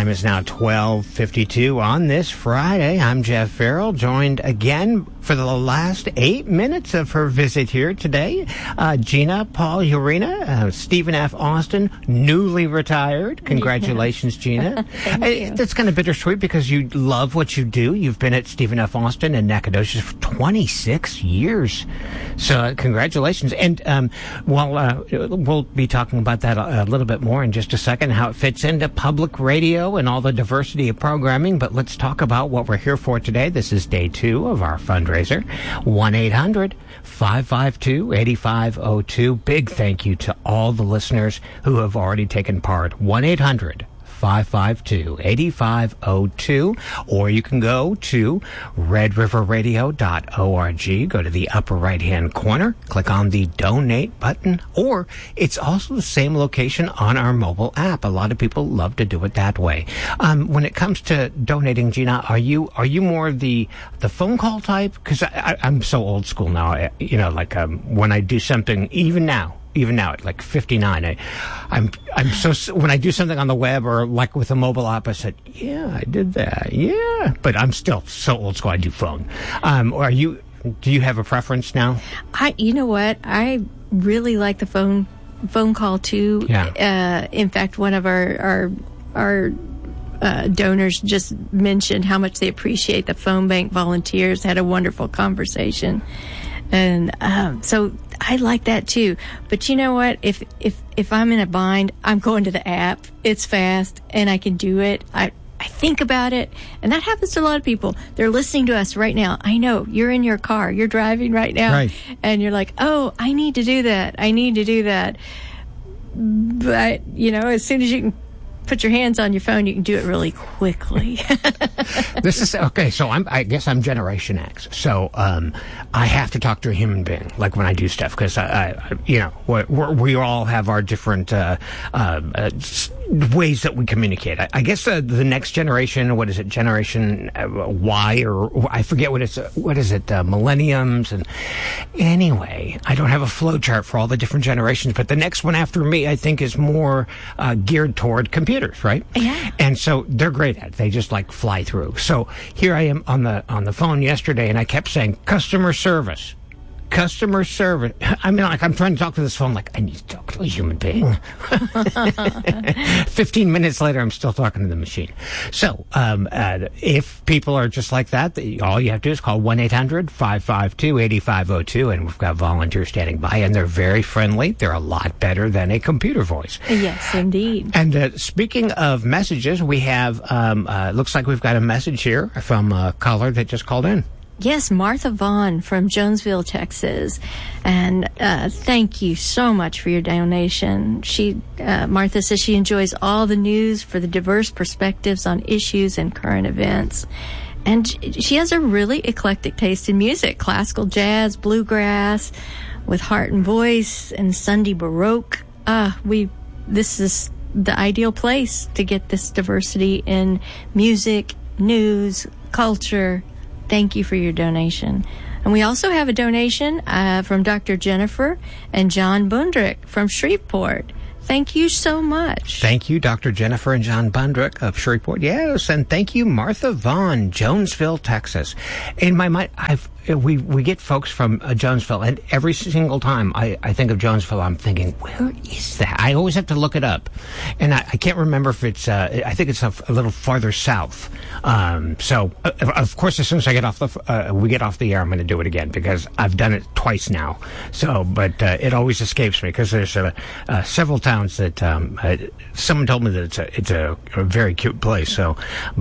time is now 12:52 on this Friday. I'm Jeff Farrell, joined again for the last 8 minutes of her visit here today. Gina Paul Urena, Stephen F. Austin, newly retired. Congratulations, Gina. Thank you. That's kind of bittersweet because you love what you do. You've been at Stephen F. Austin and Nacogdoches for 26 years. So congratulations. And we'll be talking about that a little bit more in just a second, how it fits into public radio and all the diversity of programming. But let's talk about what we're here for today. This is day 2 of our fundraiser. 1-800-552-8502. Big thank you to all the listeners who have already taken part. 1-800-552-8502, or you can go to redriverradio.org, go to the upper right-hand corner, click on the donate button, or it's also the same location on our mobile app. A lot of people love to do it that way. When it comes to donating, Gina, are you more of the phone call type? Because I'm so old school now. When I do something, even now at like 59, I'm so, when I do something on the web or like with a mobile app, I said, yeah, I did that. Yeah. But I'm still so old school. I do phone. Do you have a preference now? You know what? I really like the phone call too. Yeah. In fact, one of our donors just mentioned how much they appreciate the phone bank volunteers. Had a wonderful conversation. And so I like that too. But you know what? If I'm in a bind, I'm going to the app. It's fast and I can do it. I think about it, and that happens to a lot of people. They're listening to us right now. I know you're in your car, you're driving right now, right, and you're like, oh, I need to do that. But as soon as you can put your hands on your phone, you can do it really quickly. This is okay. So I guess I'm Generation X. So I have to talk to a human being, like when I do stuff, because we all have our different ways that we communicate. I guess the next generation, what is it, Generation Y, or I forget what is it, millenniums, and anyway, I don't have a flow chart for all the different generations, but the next one after me, I think, is more geared toward computers, right? Yeah. And so they're great at it. They just like fly through. So here I am on the phone yesterday, and I kept saying customer service. I mean, like, I'm trying to talk to this phone like I need to talk to a human being. 15 minutes later, I'm still talking to the machine. So if people are just like that, all you have to do is call 1-800-552-8502, and we've got volunteers standing by, and they're very friendly. They're a lot better than a computer voice. Yes, indeed. And speaking of messages, we have, looks like we've got a message here from a caller that just called in. Yes, Martha Vaughn from Jonesville, Texas. And thank you so much for your donation. Martha says she enjoys all the news for the diverse perspectives on issues and current events. And she has a really eclectic taste in music, classical jazz, bluegrass, with heart and voice, and Sunday Baroque. This is the ideal place to get this diversity in music, news, culture. Thank you for your donation. And we also have a donation from Dr. Jennifer and John Bundrick from Shreveport. Thank you so much. Thank you, Dr. Jennifer and John Bundrick of Shreveport. Yes, and thank you, Martha Vaughn, Jonesville, Texas. In my mind, we get folks from Jonesville, and every single time I think of Jonesville, I'm thinking, where is that? I always have to look it up, and I can't remember if it's. I think it's a little farther south. So, of course, as soon as I get off we get off the air, I'm going to do it again because I've done it twice now. So, but it always escapes me because there's several towns that someone told me that it's a very cute place. So.